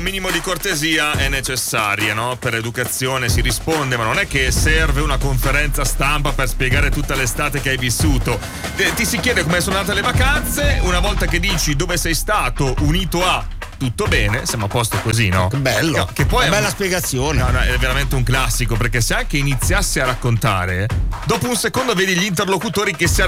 Un minimo di cortesia è necessaria, no? Per educazione si risponde, ma non è che serve una conferenza stampa per spiegare tutta l'estate che hai vissuto. Ti si chiede come sono andate le vacanze, una volta che dici dove sei stato, unito a tutto bene, siamo a posto così, no? Che bello, no, che poi una bella spiegazione. No, è veramente un classico, perché se anche iniziassi a raccontare, dopo un secondo vedi gli interlocutori che si